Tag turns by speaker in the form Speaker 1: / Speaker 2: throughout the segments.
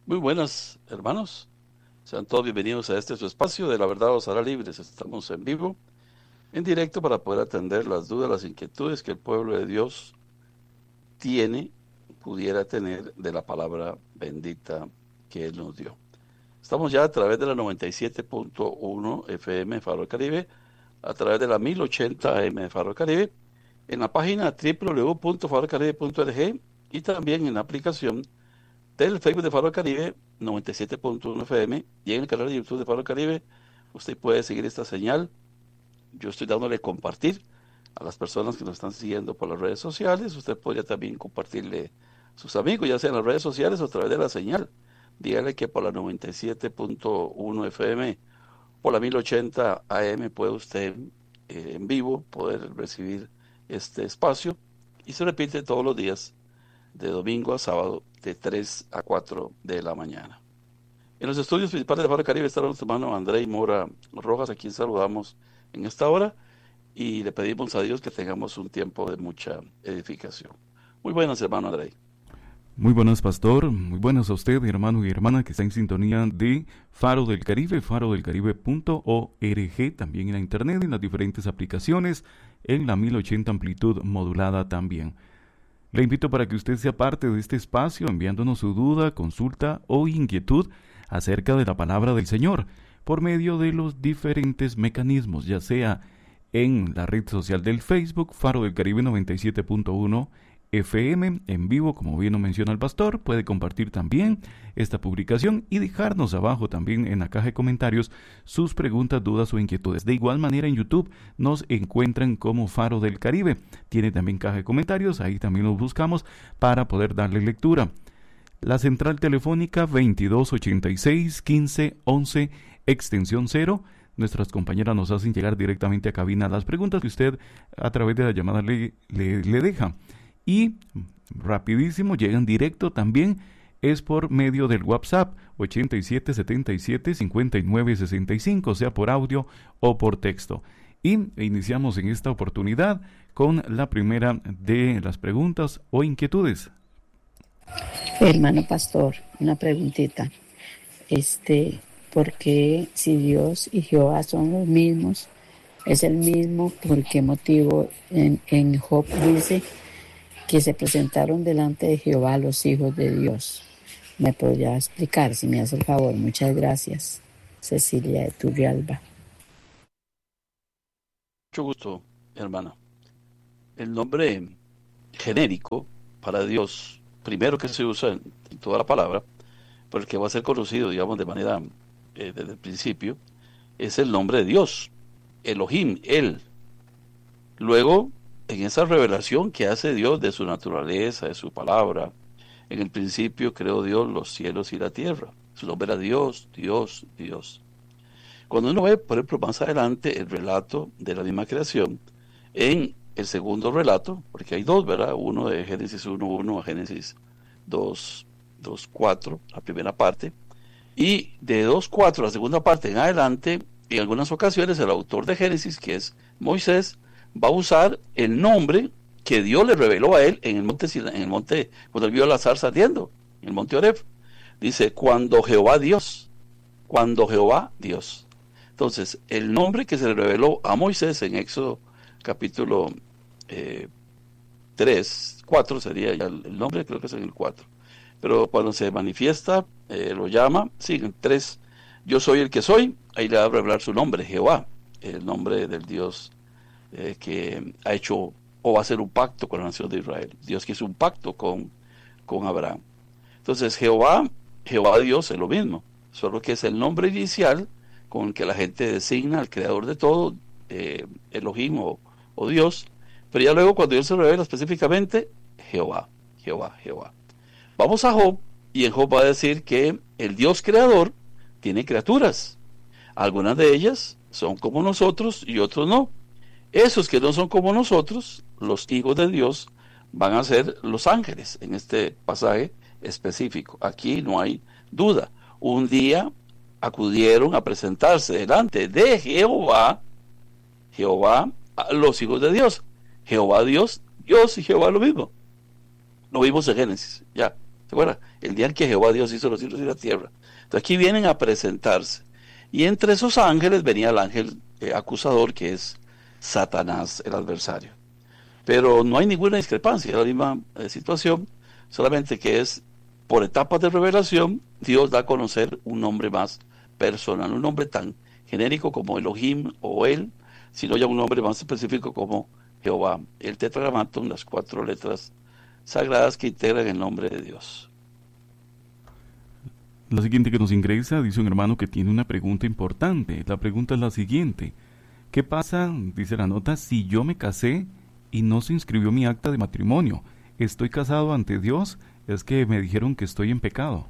Speaker 1: Muy buenas, hermanos. Sean todos bienvenidos a este su espacio de La Verdad os hará libres. Estamos en vivo, en directo para poder atender las dudas, las inquietudes que el pueblo de Dios tiene, pudiera tener de la palabra bendita que Él nos dio. Estamos ya a través de la 97.1 FM Faro del Caribe, a través de la 1080 AM de Faro del Caribe, en la página www.farodelcaribe.org y también en la aplicación del Facebook de Faro del Caribe 97.1 FM y en el canal de YouTube de Faro del Caribe. Usted puede seguir esta señal. Yo estoy dándole compartir a las personas que nos están siguiendo por las redes sociales. Usted podría también compartirle a sus amigos, ya sea en las redes sociales o a través de la señal. Dígale que por la 97.1 FM, por la 1080 AM puede usted en vivo poder recibir este espacio y se repite todos los días de domingo a sábado de 3 a 4 de la mañana. En los estudios principales de Faro Caribe está nuestro hermano André Mora Rojas, a quien saludamos en esta hora y le pedimos a Dios que tengamos un tiempo de mucha edificación. Muy buenas, hermano André.
Speaker 2: Muy buenas, pastor. Muy buenas a usted, hermano y hermana que está en sintonía de Faro del Caribe, farodelcaribe.org, también en la internet, en las diferentes aplicaciones, en la 1080 amplitud modulada también. Le invito para que usted sea parte de este espacio enviándonos su duda, consulta o inquietud acerca de la palabra del Señor por medio de los diferentes mecanismos, ya sea en la red social del Facebook, Faro del Caribe 97.1 FM en vivo, como bien lo menciona el pastor. Puede compartir también esta publicación y dejarnos abajo también en la caja de comentarios sus preguntas, dudas o inquietudes. De igual manera en YouTube nos encuentran como Faro del Caribe. Tiene también caja de comentarios, ahí también los buscamos para poder darle lectura. La central telefónica 2286-1511, extensión 0. Nuestras compañeras nos hacen llegar directamente a cabina las preguntas que usted a través de la llamada le deja. Y rapidísimo, llegan directo también, es por medio del WhatsApp 8777-5965, sea por audio o por texto. Y iniciamos en esta oportunidad con la primera de las preguntas o inquietudes.
Speaker 3: Hermano pastor, una preguntita. ¿Por qué si Dios y Jehová son los mismos, es el mismo, por qué motivo en Job dice que se presentaron delante de Jehová los hijos de Dios? ¿Me podría explicar, si me hace el favor? Muchas gracias. Cecilia de Turrialba.
Speaker 1: Mucho gusto, hermana. El nombre genérico para Dios, primero que se usa en toda la palabra, pero el que va a ser conocido, digamos, de manera desde el principio, es el nombre de Dios, Elohim, Él. Luego, en esa revelación que hace Dios de su naturaleza, de su palabra, en el principio creó Dios los cielos y la tierra. Su nombre era Dios, Dios, Dios. Cuando uno ve, por ejemplo, más adelante el relato de la misma creación, en el segundo relato, porque hay dos, ¿verdad? Uno de Génesis 1:1 a Génesis 2:4, la primera parte, y de 2:4 la segunda parte en adelante, en algunas ocasiones el autor de Génesis, que es Moisés, va a usar el nombre que Dios le reveló a él en el monte, cuando él vio la zarza ardiendo, en el monte Oreb. Dice, cuando Jehová Dios. Entonces, el nombre que se le reveló a Moisés en Éxodo capítulo 3, 4 sería ya el nombre, creo que es en el 4. Pero cuando se manifiesta, lo llama, sí, en 3, yo soy el que soy, ahí le va a revelar su nombre, Jehová, el nombre del Dios que ha hecho o va a hacer un pacto con la nación de Israel. Dios que hizo un pacto con Abraham. Entonces, Jehová Dios es lo mismo, solo que es el nombre inicial con el que la gente designa al creador de todo, Elohim o Dios, pero ya luego cuando Dios se revela específicamente, Jehová. Vamos a Job, y en Job va a decir que el Dios creador tiene criaturas. Algunas de ellas son como nosotros y otros no. Esos que no son como nosotros, los hijos de Dios, van a ser los ángeles en este pasaje específico. Aquí no hay duda. Un día acudieron a presentarse delante de Jehová, los hijos de Dios. Jehová Dios, Dios y Jehová lo mismo. Lo vimos en Génesis, ya. ¿Se acuerdan? El día en que Jehová Dios hizo los cielos y la tierra. Entonces aquí vienen a presentarse. Y entre esos ángeles venía el ángel acusador, que es Satanás, el adversario. Pero no hay ninguna discrepancia, es la misma situación, solamente que es por etapas de revelación, Dios da a conocer un nombre más personal, un nombre tan genérico como Elohim o Él, sino ya un nombre más específico como Jehová. El tetragramaton, las 4 letras sagradas que integran el nombre de Dios.
Speaker 2: La siguiente que nos ingresa dice un hermano que tiene una pregunta importante. La pregunta es la siguiente: ¿qué pasa, dice la nota, si yo me casé y no se inscribió mi acta de matrimonio? ¿Estoy casado ante Dios? Es que me dijeron que estoy en pecado.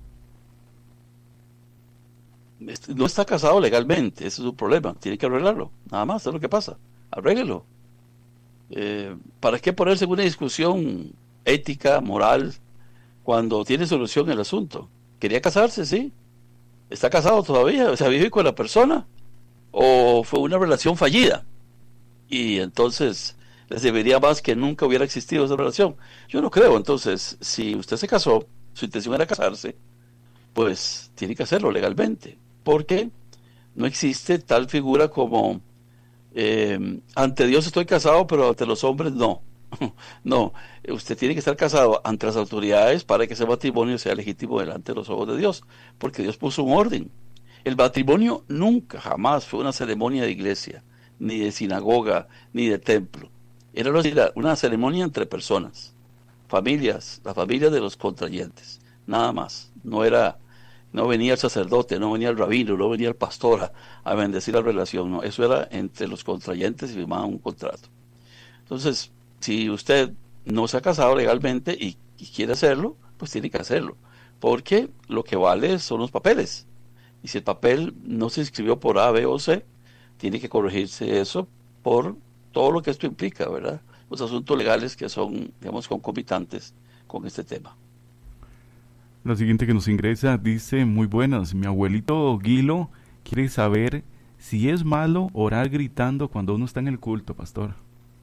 Speaker 1: No está casado legalmente, ese es su problema, tiene que arreglarlo, nada más, es lo que pasa, arréglelo. ¿Para qué ponerse en una discusión ética, moral, cuando tiene solución el asunto? ¿Quería casarse? Sí. ¿Está casado todavía? O sea, ¿vive con la persona? ¿O fue una relación fallida? Y entonces les debería más que nunca hubiera existido esa relación. Yo no creo. Entonces, si usted se casó, su intención era casarse, pues tiene que hacerlo legalmente, porque no existe tal figura como ante Dios estoy casado, pero ante los hombres no. No, usted tiene que estar casado ante las autoridades para que ese matrimonio sea legítimo delante de los ojos de Dios, porque Dios puso un orden. El matrimonio nunca, jamás fue una ceremonia de iglesia, ni de sinagoga, ni de templo. Era una ceremonia entre personas, familias, la familia de los contrayentes, nada más. No venía el sacerdote, no venía el rabino, no venía el pastor a bendecir la relación, no, eso era entre los contrayentes y firmaban un contrato. Entonces, si usted no se ha casado legalmente y quiere hacerlo, pues tiene que hacerlo, porque lo que vale son los papeles. Y si el papel no se inscribió por A, B o C, tiene que corregirse eso por todo lo que esto implica, ¿verdad? Los asuntos legales que son, digamos, concomitantes con este tema.
Speaker 2: La siguiente que nos ingresa dice: muy buenas, mi abuelito Guilo quiere saber si es malo orar gritando cuando uno está en el culto, pastor.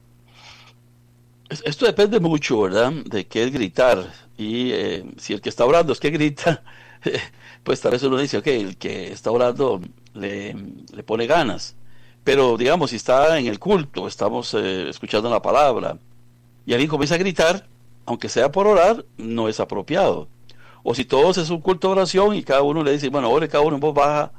Speaker 1: Esto depende mucho, ¿verdad? De qué es gritar. Y si el que está orando es que grita, pues tal vez uno dice, ok, el que está orando le pone ganas. Pero digamos, si está en el culto, estamos escuchando la palabra, y alguien comienza a gritar, aunque sea por orar, no es apropiado. O si todos es un culto de oración y cada uno le dice, bueno, ore cada uno en voz baja,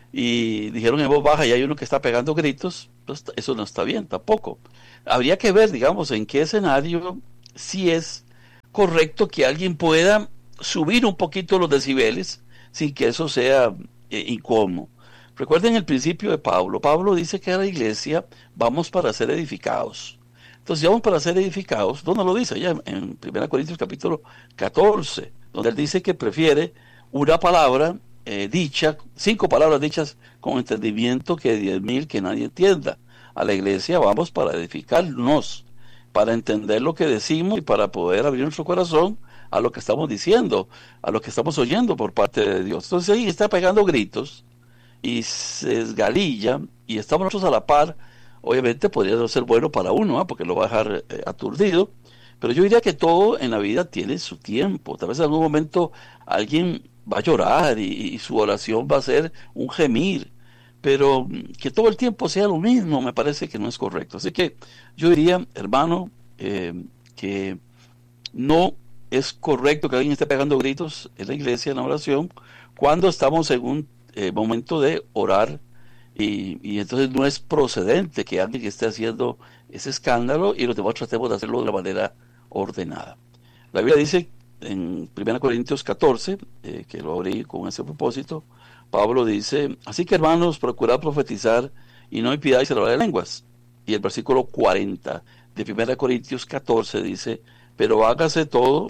Speaker 1: y dijeron en voz baja y hay uno que está pegando gritos, pues eso no está bien tampoco. Habría que ver, digamos, en qué escenario si es correcto que alguien pueda subir un poquito los decibeles sin que eso sea incómodo. Recuerden el principio de Pablo. Pablo dice que a la iglesia vamos para ser edificados. Entonces, si vamos para ser edificados, ¿dónde lo dice? Ya en 1 Corintios capítulo 14, donde él dice que prefiere una palabra dicha, 5 palabras dichas con entendimiento que 10,000 que nadie entienda. A la iglesia vamos para edificarnos, para entender lo que decimos y para poder abrir nuestro corazón a lo que estamos diciendo, a lo que estamos oyendo por parte de Dios. Entonces ahí está pegando gritos y se esgalilla y estamos nosotros a la par. Obviamente podría no ser bueno para uno, porque lo va a dejar aturdido, pero yo diría que todo en la vida tiene su tiempo. Tal vez en algún momento alguien va a llorar y su oración va a ser un gemir, pero que todo el tiempo sea lo mismo me parece que no es correcto. Así que yo diría, hermano, que no es correcto que alguien esté pegando gritos en la iglesia, en la oración, cuando estamos en un momento de orar, y entonces no es procedente que alguien esté haciendo ese escándalo y los demás tratemos de hacerlo de la manera ordenada. La Biblia dice en 1 Corintios 14, que lo abrí con ese propósito, Pablo dice, así que hermanos, procurad profetizar y no impidáis el hablar de lenguas. Y el versículo 40 de 1 Corintios 14 dice, pero hágase todo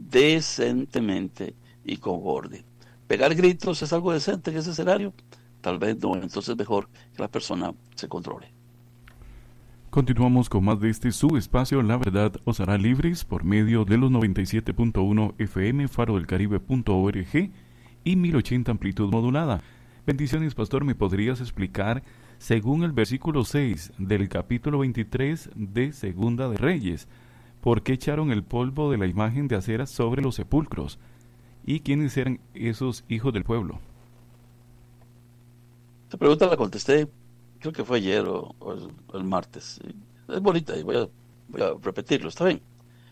Speaker 1: decentemente y con orden. ¿Pegar gritos es algo decente en ese escenario? Tal vez no, entonces mejor que la persona se controle.
Speaker 2: Continuamos con más de este subespacio La Verdad os hará libres por medio de los 97.1 FM farodelcaribe.org y 1080 amplitud modulada. Bendiciones, pastor. ¿Me podrías explicar, según el versículo 6 del capítulo 23 de Segunda de Reyes, por qué echaron el polvo de la imagen de acera sobre los sepulcros? ¿Y quiénes eran esos hijos del pueblo?
Speaker 1: Esta pregunta la contesté, creo que fue ayer o el martes. Es bonita y voy a repetirlo, ¿está bien?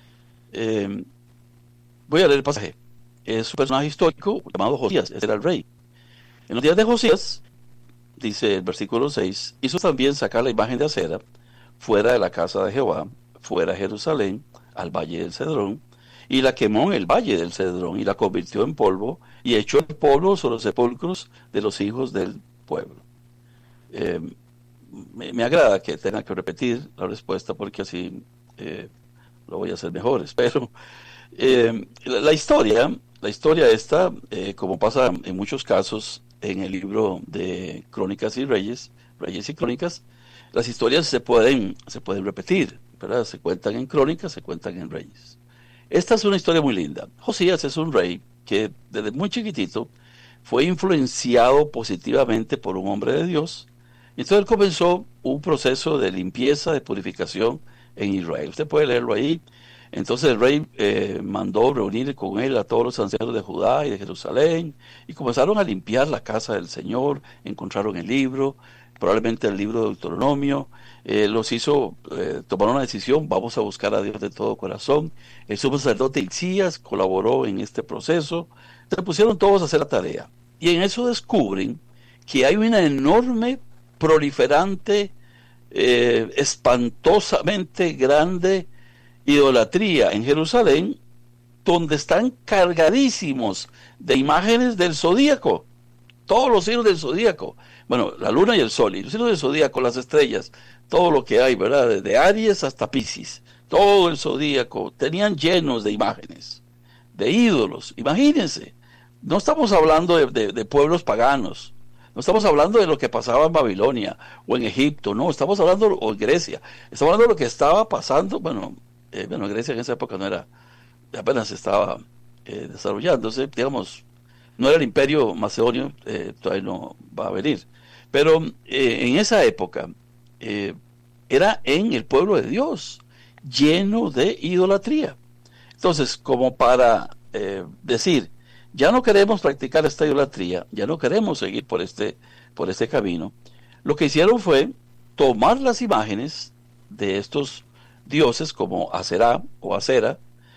Speaker 1: Voy a leer el pasaje. Es un personaje histórico llamado Josías, ese era el rey. En los días de Josías, dice el versículo 6, hizo también sacar la imagen de acera fuera de la casa de Jehová, fuera de Jerusalén, al valle del Cedrón, y la quemó en el valle del Cedrón, y la convirtió en polvo, y echó el polvo sobre los sepulcros de los hijos del pueblo. Me agrada que tenga que repetir la respuesta, porque así lo voy a hacer mejor, espero. La historia esta, como pasa en muchos casos en el libro de Crónicas y Reyes y Crónicas, las historias se pueden repetir, ¿verdad? Se cuentan en Crónicas, se cuentan en Reyes. Esta es una historia muy linda. Josías es un rey que desde muy chiquitito fue influenciado positivamente por un hombre de Dios. Y entonces él comenzó un proceso de limpieza, de purificación en Israel. Usted puede leerlo ahí. Entonces el rey mandó reunir con él a todos los ancianos de Judá y de Jerusalén y comenzaron a limpiar la casa del Señor. Encontraron el libro, probablemente el libro de Deuteronomio. Los hizo tomar una decisión: vamos a buscar a Dios de todo corazón. El sumo sacerdote Hilcías colaboró en este proceso. Se pusieron todos a hacer la tarea y en eso descubren que hay una enorme, proliferante, espantosamente grande idolatría en Jerusalén, donde están cargadísimos de imágenes del zodíaco, todos los signos del zodíaco, bueno, la luna y el sol, y los signos del zodíaco, las estrellas, todo lo que hay, ¿verdad? Desde Aries hasta Piscis, todo el zodíaco, tenían llenos de imágenes, de ídolos. Imagínense, no estamos hablando de pueblos paganos, no estamos hablando de lo que pasaba en Babilonia o en Egipto, no, estamos hablando, o en Grecia, estamos hablando de lo que estaba pasando, bueno, Grecia en esa época no era, apenas estaba desarrollándose, digamos, no era el imperio macedonio, todavía no va a venir, pero en esa época era en el pueblo de Dios, lleno de idolatría. Entonces, como para decir, ya no queremos practicar esta idolatría, ya no queremos seguir por este camino, lo que hicieron fue tomar las imágenes de estos dioses como Aserá o Acera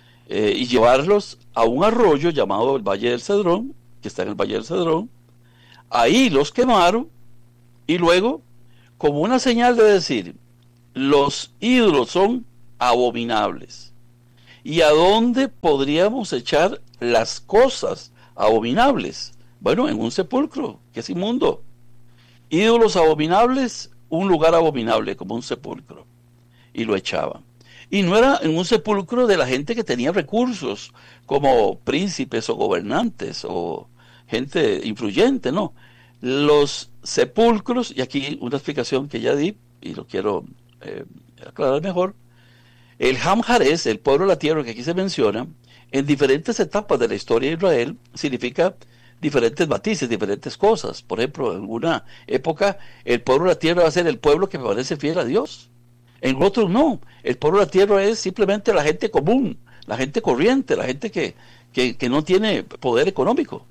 Speaker 1: y llevarlos a un arroyo llamado el Valle del Cedrón, que está en el Valle del Cedrón. Ahí los quemaron y luego, como una señal de decir, los ídolos son abominables. ¿Y a dónde podríamos echar las cosas abominables? Bueno, en un sepulcro, que es inmundo. Ídolos abominables, un lugar abominable, como un sepulcro. Y lo echaban. Y no era en un sepulcro de la gente que tenía recursos, como príncipes o gobernantes o gente influyente, no. Los sepulcros, y aquí una explicación que ya di, y lo quiero aclarar mejor, el Ham-Jarés, el pueblo de la tierra que aquí se menciona, en diferentes etapas de la historia de Israel, significa diferentes matices, diferentes cosas. Por ejemplo, en una época, el pueblo de la tierra va a ser el pueblo que permanece fiel a Dios. En otros no, el pueblo de la tierra es simplemente la gente común, la gente corriente, la gente que no tiene poder económico,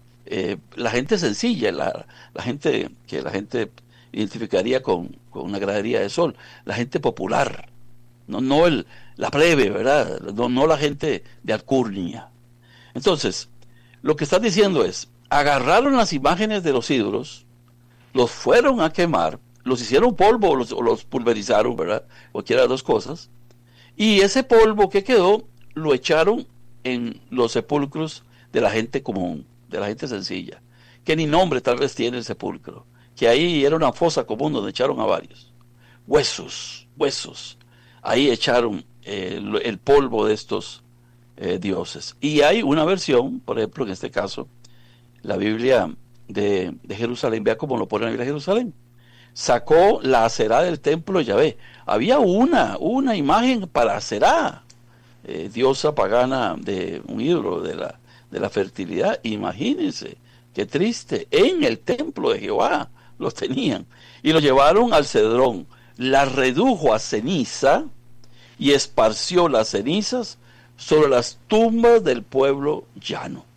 Speaker 1: la gente sencilla, la gente que la gente identificaría con una gradería de sol, la gente popular, no la plebe, ¿verdad? No la gente de alcurnia. Entonces, lo que está diciendo es, agarraron las imágenes de los ídolos, los fueron a quemar, los hicieron polvo o los pulverizaron, ¿verdad? Cualquiera de las dos cosas. Y ese polvo que quedó lo echaron en los sepulcros de la gente común, de la gente sencilla, que ni nombre tal vez tiene el sepulcro, que ahí era una fosa común donde echaron a varios. Huesos. Ahí echaron el polvo de estos dioses. Y hay una versión, por ejemplo, en este caso, la Biblia de Jerusalén, vea cómo lo pone la Biblia de Jerusalén. Sacó la Aserá del templo de Yahvé. Había una imagen para Aserá, diosa pagana de un ídolo de la fertilidad. Imagínense, qué triste, en el templo de Jehová los tenían. Y lo llevaron al Cedrón, la redujo a ceniza y esparció las cenizas sobre las tumbas del pueblo llano.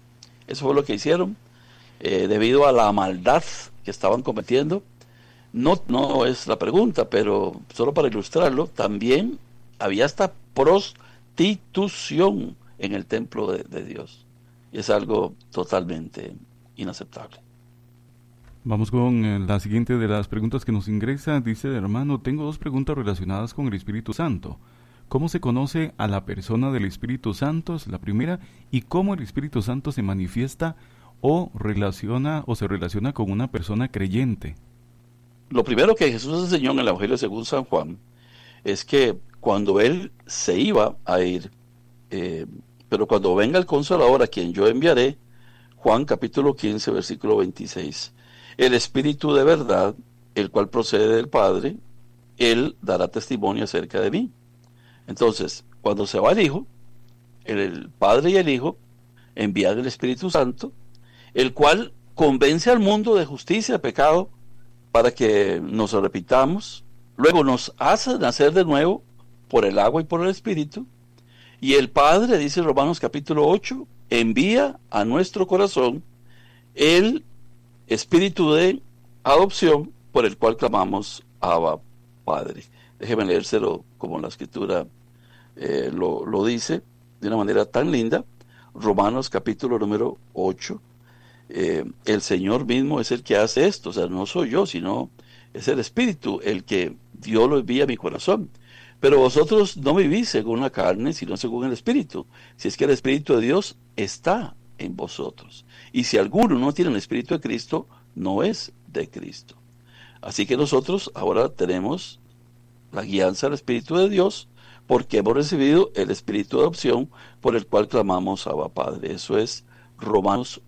Speaker 1: Eso fue lo que hicieron, debido a la maldad que estaban cometiendo. No es la pregunta, pero solo para ilustrarlo, también había hasta prostitución en el templo de Dios. Y es algo totalmente inaceptable.
Speaker 2: Vamos con la siguiente de las preguntas que nos ingresa. Dice el hermano: tengo dos preguntas relacionadas con el Espíritu Santo. ¿Cómo se conoce a la persona del Espíritu Santo? Es la primera. ¿Y cómo el Espíritu Santo se manifiesta o se relaciona con una persona creyente?
Speaker 1: Lo primero que Jesús enseñó en el Evangelio según San Juan es que cuando Él se iba a ir, pero cuando venga el Consolador, a quien yo enviaré, Juan capítulo 15, versículo 26, el Espíritu de verdad, el cual procede del Padre, Él dará testimonio acerca de mí. Entonces, cuando se va el Hijo, el Padre y el Hijo envían el Espíritu Santo, el cual convence al mundo de justicia, de pecado, para que nos repitamos. Luego nos hace nacer de nuevo por el agua y por el Espíritu. Y el Padre, dice Romanos capítulo 8, envía a nuestro corazón el Espíritu de adopción, por el cual clamamos Abba, Padre. Déjeme leérselo como la Escritura lo dice, de una manera tan linda. Romanos capítulo número 8. El Señor mismo es el que hace esto, o sea, no soy yo, sino es el Espíritu el que Dios lo envía a mi corazón. Pero vosotros no vivís según la carne, sino según el Espíritu, si es que el Espíritu de Dios está en vosotros. Y si alguno no tiene el Espíritu de Cristo, no es de Cristo. Así que nosotros ahora tenemos la guianza del Espíritu de Dios, porque hemos recibido el Espíritu de adopción, por el cual clamamos Abba, Padre. Eso es Romanos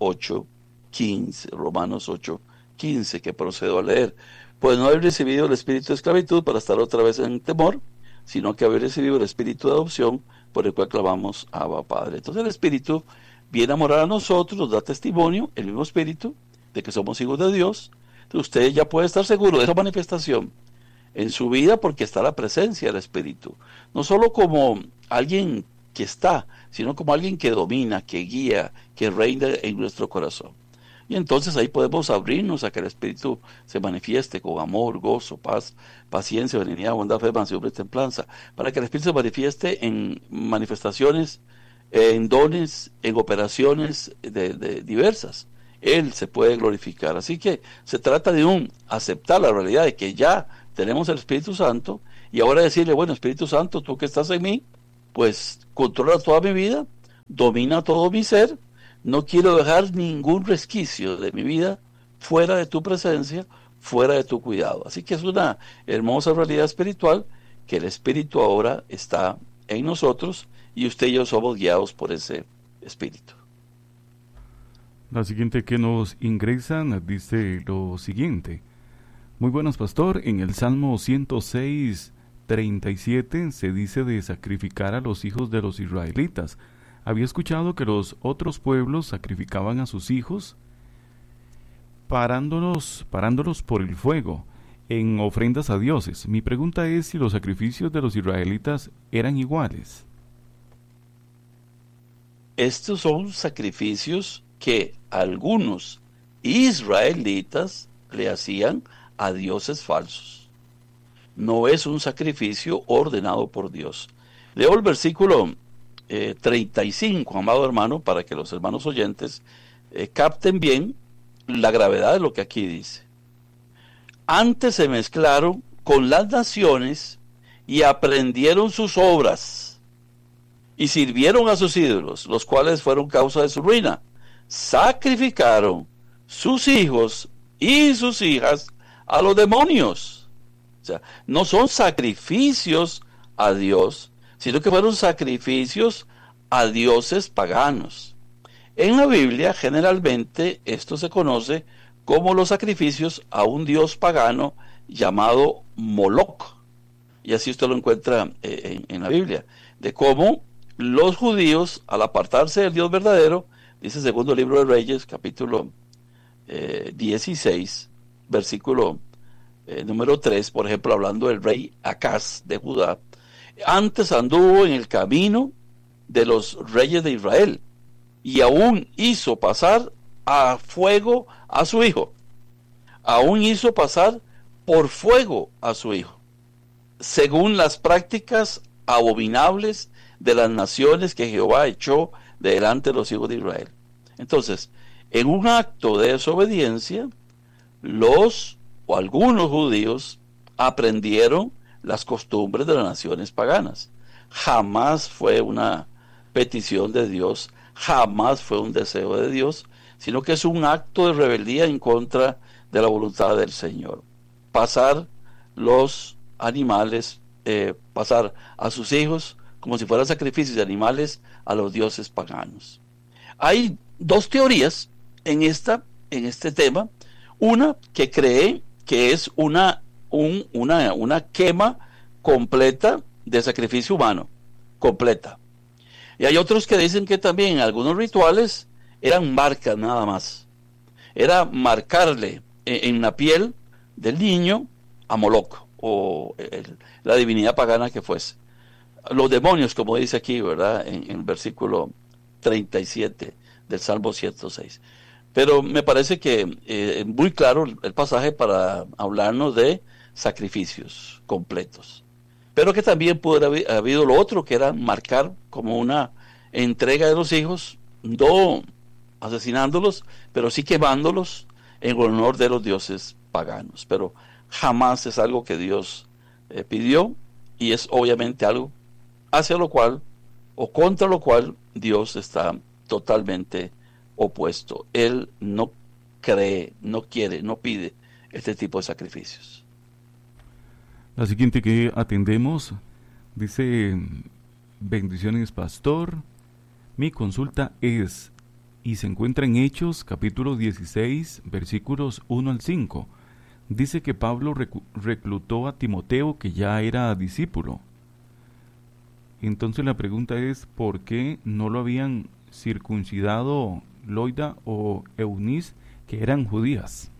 Speaker 1: 8:15, que procedo a leer. Pues no habéis recibido el espíritu de esclavitud para estar otra vez en temor, sino que habéis recibido el espíritu de adopción, por el cual clamamos Abba, Padre. Entonces el Espíritu viene a morar a nosotros, nos da testimonio, el mismo Espíritu, de que somos hijos de Dios. Entonces usted ya puede estar seguro de esa manifestación en su vida, porque está la presencia del Espíritu. No solo como alguien que está, sino como alguien que domina, que guía, que reina en nuestro corazón. Y entonces ahí podemos abrirnos a que el Espíritu se manifieste con amor, gozo, paz, paciencia, benignidad, bondad, fe, mansedumbre y templanza, para que el Espíritu se manifieste en manifestaciones, en dones, en operaciones de diversas. Él se puede glorificar. Así que se trata de aceptar la realidad de que ya tenemos el Espíritu Santo, y ahora decirle: bueno, Espíritu Santo, tú que estás en mí, pues controla toda mi vida, domina todo mi ser. No quiero dejar ningún resquicio de mi vida fuera de tu presencia, fuera de tu cuidado. Así que es una hermosa realidad espiritual, que el Espíritu ahora está en nosotros, y usted y yo somos guiados por ese Espíritu.
Speaker 2: La siguiente que nos ingresan dice lo siguiente: muy buenos, pastor. En el Salmo 106:37 se dice de sacrificar a los hijos de los israelitas. Había escuchado que los otros pueblos sacrificaban a sus hijos parándolos por el fuego en ofrendas a dioses. Mi pregunta es si los sacrificios de los israelitas eran iguales.
Speaker 1: Estos son sacrificios que algunos israelitas le hacían a dioses falsos. No es un sacrificio ordenado por Dios. Leo el versículo 35, amado hermano, para que los hermanos oyentes capten bien la gravedad de lo que aquí dice. Antes se mezclaron con las naciones y aprendieron sus obras y sirvieron a sus ídolos, los cuales fueron causa de su ruina. Sacrificaron sus hijos y sus hijas a los demonios. O sea, no son sacrificios a Dios, sino que fueron sacrificios a dioses paganos. En la Biblia, generalmente, esto se conoce como los sacrificios a un dios pagano llamado Moloch. Y así usted lo encuentra en la Biblia, de cómo los judíos, al apartarse del Dios verdadero, dice segundo libro de Reyes, capítulo 16, versículo número 3, por ejemplo, hablando del rey Acaz de Judá, antes anduvo en el camino de los reyes de Israel, y aún hizo pasar a fuego a su hijo. Aún hizo pasar por fuego a su hijo, según las prácticas abominables de las naciones que Jehová echó de delante de los hijos de Israel. Entonces, en un acto de desobediencia, algunos judíos aprendieron las costumbres de las naciones paganas. Jamás fue una petición de Dios, jamás fue un deseo de Dios, sino que es un acto de rebeldía en contra de la voluntad del Señor. Pasar los animales, pasar a sus hijos como si fueran sacrificios de animales a los dioses paganos. Hay dos teorías en este tema. Una que cree que es una quema completa de sacrificio humano, completa. Y hay otros que dicen que también algunos rituales eran marcas nada más. Era marcarle en la piel del niño a Moloch o la divinidad pagana que fuese. Los demonios, como dice aquí, ¿verdad? En el versículo 37 del Salmo 106. Pero me parece que es muy claro el pasaje para hablarnos de sacrificios completos. Pero que también pudo haber habido lo otro, que era marcar como una entrega de los hijos, no asesinándolos, pero sí quemándolos en honor de los dioses paganos. Pero jamás es algo que Dios pidió, y es obviamente algo hacia lo cual o contra lo cual Dios está totalmente opuesto. Él no cree, no quiere, no pide este tipo de sacrificios.
Speaker 2: La siguiente que atendemos dice: bendiciones, pastor. Mi consulta es, y se encuentra en Hechos capítulo 16 versículos 1 al 5. Dice que Pablo reclutó a Timoteo, que ya era discípulo. Entonces la pregunta es, ¿por qué no lo habían circuncidado Loida o Eunice, que eran judías?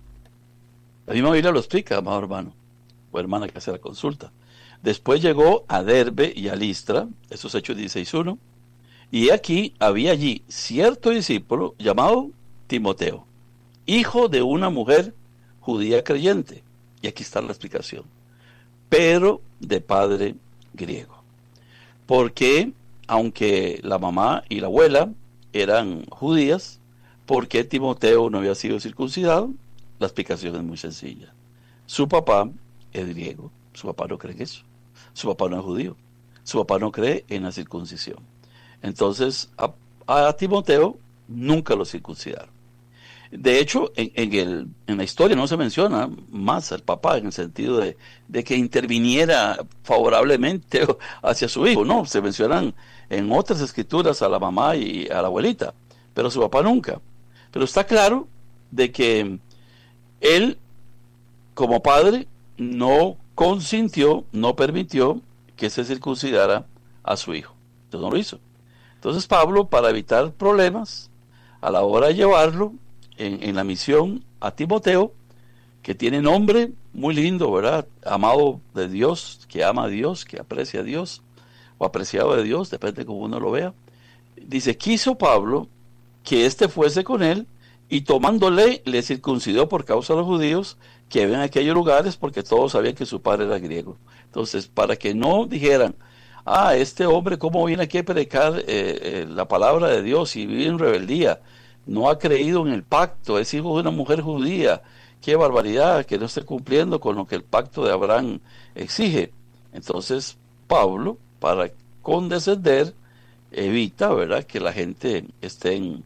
Speaker 1: La misma Biblia lo explica, amado hermano o hermana que hace la consulta. Después llegó a Derbe y a Listra, esos Hechos 16:1, y aquí había allí cierto discípulo llamado Timoteo, hijo de una mujer judía creyente, y aquí está la explicación, pero de padre griego. Porque, aunque la mamá y la abuela eran judías, ¿por qué Timoteo no había sido circuncidado? La explicación es muy sencilla. Su papá es griego, su papá no cree en eso, su papá no es judío, su papá no cree en la circuncisión. Entonces, a Timoteo nunca lo circuncidaron. De hecho, en la historia no se menciona más al papá en el sentido de que interviniera favorablemente hacia su hijo. No, se mencionan en otras escrituras a la mamá y a la abuelita, pero su papá nunca. Pero está claro de que él, como padre, no consintió, no permitió que se circuncidara a su hijo. Entonces no lo hizo. Entonces Pablo, para evitar problemas, a la hora de llevarlo en la misión a Timoteo, que tiene nombre muy lindo, ¿verdad? Amado de Dios, que ama a Dios, que aprecia a Dios, o apreciado de Dios, depende de cómo uno lo vea. Dice, quiso Pablo que éste fuese con él, y tomándole, le circuncidó por causa de los judíos que ven en aquellos lugares, porque todos sabían que su padre era griego. Entonces, para que no dijeran, este hombre, ¿cómo viene aquí a predicar la palabra de Dios y vive en rebeldía? No ha creído en el pacto, es hijo de una mujer judía. Qué barbaridad que no esté cumpliendo con lo que el pacto de Abraham exige. Entonces, Pablo, para condescender, evita, ¿verdad?, que la gente esté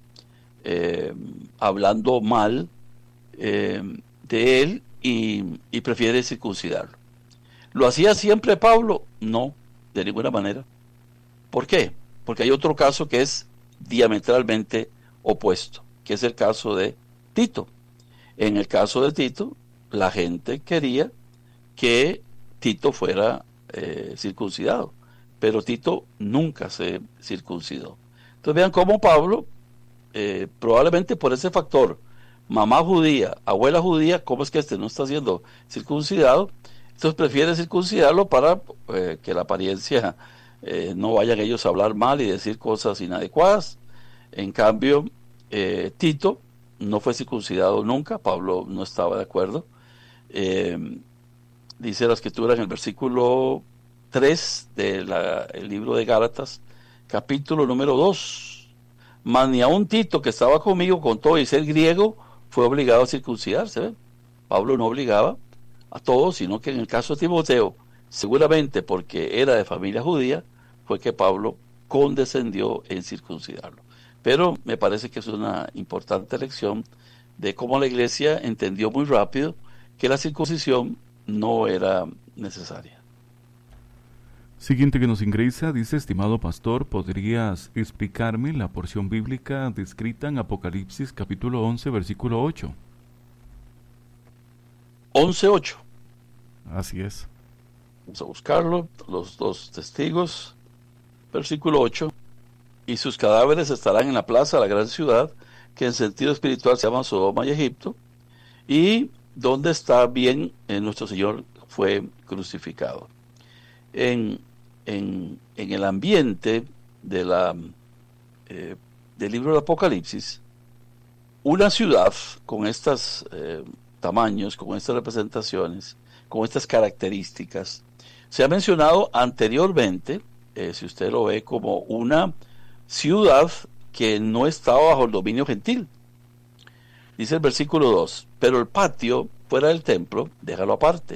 Speaker 1: hablando mal de él y prefiere circuncidarlo. ¿Lo hacía siempre Pablo? No, de ninguna manera. ¿Por qué? Porque hay otro caso que es diametralmente opuesto, que es el caso de Tito. En el caso de Tito, la gente quería que Tito fuera circuncidado, pero Tito nunca se circuncidó. Entonces vean cómo Pablo, probablemente por ese factor, mamá judía, abuela judía, ¿cómo es que no está siendo circuncidado? Entonces prefiere circuncidarlo para que la apariencia no vayan ellos a hablar mal y decir cosas inadecuadas. En cambio, Tito no fue circuncidado nunca. Pablo no estaba de acuerdo. Dice la escritura en el versículo 3 del libro de Gálatas, capítulo número 2. Mas ni aun Tito, que estaba conmigo, con todo y ser griego, fue obligado a circuncidarse. ¿Ve? Pablo no obligaba a todos, sino que en el caso de Timoteo, seguramente porque era de familia judía, fue que Pablo condescendió en circuncidarlo. Pero me parece que es una importante lección de cómo la iglesia entendió muy rápido que la circuncisión no era necesaria.
Speaker 2: Siguiente que nos ingresa, dice: estimado pastor, ¿podrías explicarme la porción bíblica descrita en Apocalipsis capítulo 11, versículo 8?
Speaker 1: 11:8.
Speaker 2: Así es.
Speaker 1: Vamos a buscarlo, los dos testigos. Versículo 8. Y sus cadáveres estarán en la plaza de la gran ciudad, que en sentido espiritual se llama Sodoma y Egipto, y donde está bien nuestro Señor fue crucificado. En el ambiente de del libro del Apocalipsis, una ciudad con estos tamaños, con estas representaciones, con estas características, se ha mencionado anteriormente, si usted lo ve, como una ciudad que no estaba bajo el dominio gentil. Dice el versículo 2, pero el patio fuera del templo, déjalo aparte.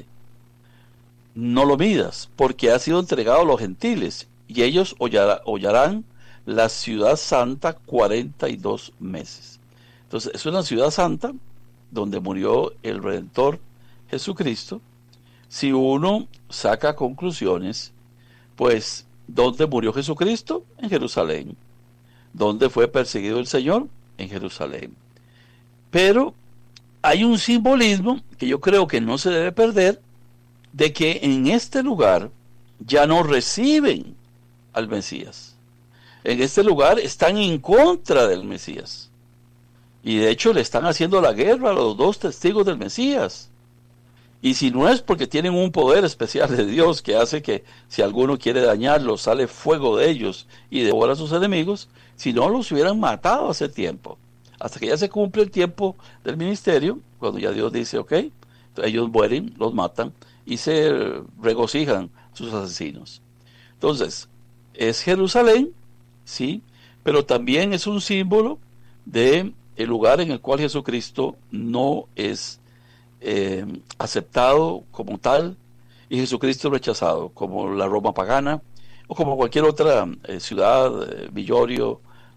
Speaker 1: No lo midas, porque ha sido entregado a los gentiles, y ellos hollarán la ciudad santa 42 meses. Entonces, es una ciudad santa donde murió el Redentor Jesucristo. Si uno saca conclusiones, pues, ¿dónde murió Jesucristo? En Jerusalén. ¿Dónde fue perseguido el Señor? En Jerusalén. Pero hay un simbolismo que yo creo que no se debe perder, de que en este lugar ya no reciben al Mesías. En este lugar están en contra del Mesías. Y de hecho le están haciendo la guerra a los dos testigos del Mesías. Y si no es porque tienen un poder especial de Dios que hace que si alguno quiere dañarlos, sale fuego de ellos y devora a sus enemigos, si no los hubieran matado hace tiempo. Hasta que ya se cumple el tiempo del ministerio, cuando ya Dios dice, ok, ellos mueren, los matan y se regocijan sus asesinos. Entonces, es Jerusalén, sí, pero también es un símbolo de el lugar en el cual Jesucristo no es aceptado como tal, y Jesucristo rechazado, como la Roma pagana, o como cualquier otra ciudad, villorio,